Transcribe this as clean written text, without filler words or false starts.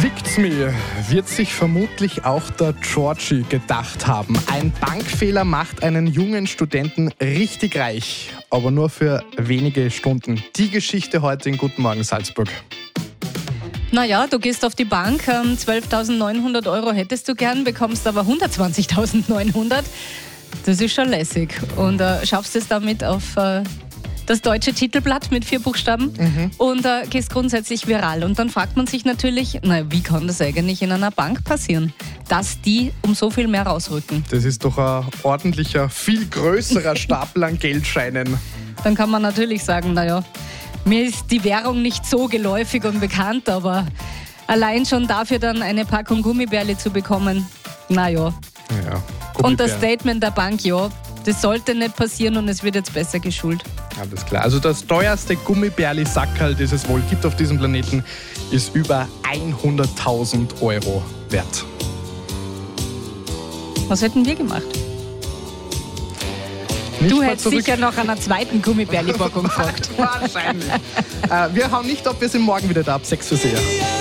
Fickt's mir, wird sich vermutlich auch der Georgie gedacht haben. Ein Bankfehler macht einen jungen Studenten richtig reich, aber nur für wenige Stunden. Die Geschichte heute in Guten Morgen Salzburg. Naja, du gehst auf die Bank, 12.900 € hättest du gern, bekommst aber 120.900. Das ist schon lässig. Und schaffst es damit auf das deutsche Titelblatt mit 4 Buchstaben und gehst grundsätzlich viral. Und dann fragt man sich natürlich, wie kann das eigentlich in einer Bank passieren, dass die um so viel mehr rausrücken? Das ist doch ein ordentlicher, viel größerer Stapel an Geldscheinen. Dann kann man natürlich sagen, mir ist die Währung nicht so geläufig und bekannt, aber allein schon dafür dann eine Packung Gummibärli zu bekommen, Ja, und das Statement der Bank, das sollte nicht passieren und es wird jetzt besser geschult. Alles klar. Also das teuerste Gummibärli-Sackerl, das es wohl gibt auf diesem Planeten, ist über 100.000 € wert. Was hätten wir gemacht? Du hättest sicher nach einer zweiten Gummibärli-Packung gefragt. Wahrscheinlich. Wir hauen nicht, ob wir sind morgen wieder da ab 6 Uhr.